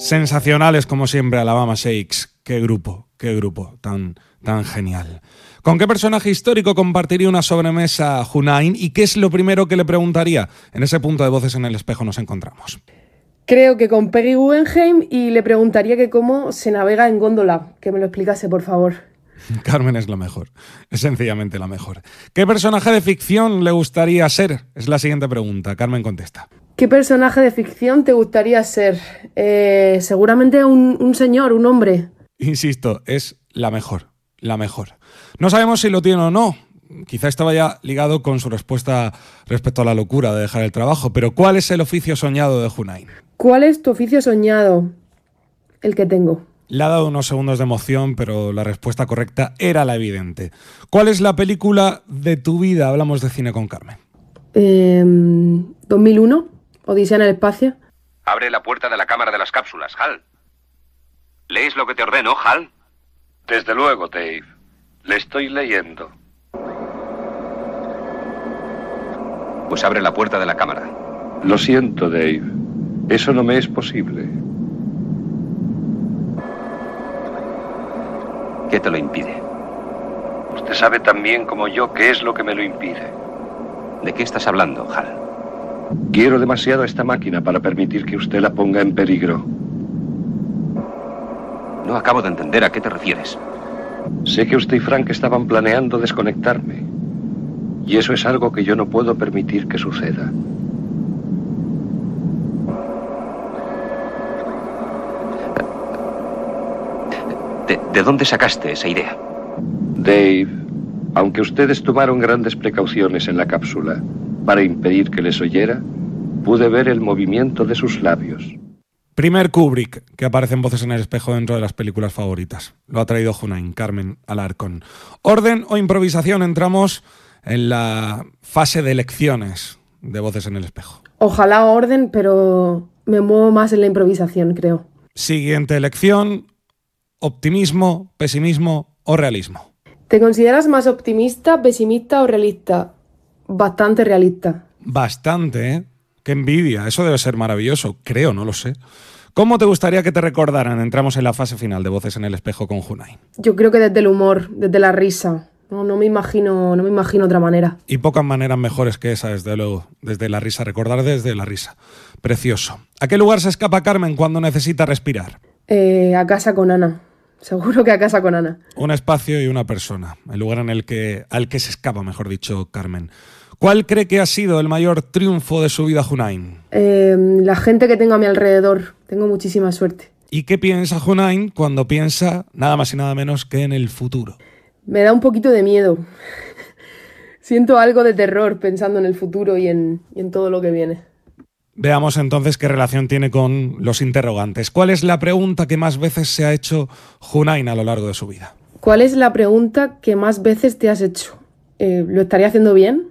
Sensacionales como siempre, Alabama Shakes. Qué grupo tan genial. ¿Con qué personaje histórico compartiría una sobremesa Hunain y qué es lo primero que le preguntaría? En ese punto de Voces en el Espejo nos encontramos. Creo que con Peggy Guggenheim, y le preguntaría que cómo se navega en góndola. Que me lo explicase, por favor. Carmen es la mejor, es sencillamente la mejor. ¿Qué personaje de ficción le gustaría ser? Es la siguiente pregunta. Carmen contesta. ¿Qué personaje de ficción te gustaría ser? Seguramente un señor, un hombre. Insisto, es la mejor. No sabemos si lo tiene o no. Quizá esto vaya ligado con su respuesta respecto a la locura de dejar el trabajo, pero ¿cuál es el oficio soñado de Hunain? ¿Cuál es tu oficio soñado? El que tengo. Le ha dado unos segundos de emoción, pero la respuesta correcta era la evidente. ¿Cuál es la película de tu vida? Hablamos de cine con Carmen. 2001, Odisea en el espacio. Abre la puerta de la cámara de las cápsulas, Hal. ¿Lees lo que te ordeno, Hal? Desde luego, Dave. Le estoy leyendo. Pues abre la puerta de la cámara. Lo siento, Dave. Eso no me es posible. ¿Qué te lo impide? Usted sabe tan bien como yo qué es lo que me lo impide. ¿De qué estás hablando, Hal? Quiero demasiado a esta máquina para permitir que usted la ponga en peligro. No acabo de entender a qué te refieres. Sé que usted y Frank estaban planeando desconectarme. Y eso es algo que yo no puedo permitir que suceda. ¿De dónde sacaste esa idea? Dave, aunque ustedes tomaron grandes precauciones en la cápsula para impedir que les oyera, pude ver el movimiento de sus labios. Primer Kubrick que aparece en Voces en el Espejo dentro de las películas favoritas. Lo ha traído Hunain, Carmen Alarcón. ¿Orden o improvisación? Entramos en la fase de elecciones de Voces en el Espejo. Ojalá orden, pero me muevo más en la improvisación, creo. Siguiente elección: optimismo, pesimismo o realismo. ¿Te consideras más optimista, pesimista o realista? Bastante realista. Bastante, ¿eh? Qué envidia, eso debe ser maravilloso, creo, no lo sé. ¿Cómo te gustaría que te recordaran? Entramos en la fase final de Voces en el Espejo con Hunain. Yo creo que desde el humor, desde la risa. No me imagino otra manera. Y pocas maneras mejores que esa, desde luego, desde la risa, recordar desde la risa. Precioso. ¿A qué lugar se escapa Carmen cuando necesita respirar? A casa con Ana. Seguro que a casa con Ana. Un espacio y una persona, el lugar al que se escapa, mejor dicho, Carmen. ¿Cuál cree que ha sido el mayor triunfo de su vida, Hunain? La gente que tengo a mi alrededor. Tengo muchísima suerte. ¿Y qué piensa Hunain cuando piensa nada más y nada menos que en el futuro? Me da un poquito de miedo. Siento algo de terror pensando en el futuro y en todo lo que viene. Veamos entonces qué relación tiene con los interrogantes. ¿Cuál es la pregunta que más veces se ha hecho Hunain a lo largo de su vida? ¿Cuál es la pregunta que más veces te has hecho? ¿Lo estaría haciendo bien?